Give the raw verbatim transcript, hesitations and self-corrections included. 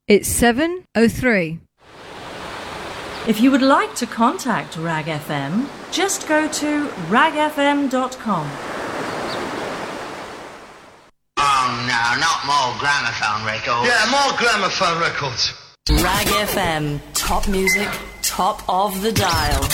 It's seven oh three. If you would like to contact Rag F M, just go to rag f m dot com. Oh no, not more gramophone records. Yeah, more gramophone records. Rag F M, top music, top of the dial.